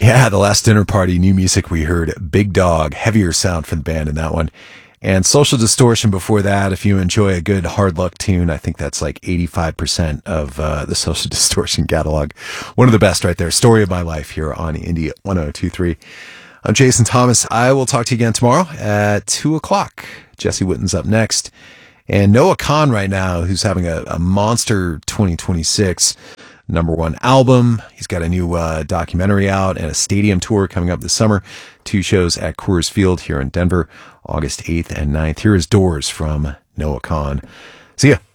Yeah, The Last Dinner Party, new music we heard, Big Dog, heavier sound from the band in that one. And Social Distortion before that, if you enjoy a good hard luck tune, I think that's like 85% of the Social Distortion catalog. One of the best right there. Story of My Life here on Indie 1023. I'm Jason Thomas. I will talk to you again tomorrow at 2 o'clock. Jesse Witten's up next. And Noah Khan right now, who's having a monster 2026 #1 album. He's got a new documentary out and a stadium tour coming up this summer. 2 shows at Coors Field here in Denver, August 8th and 9th. Here is Doors from Noah Khan. See ya.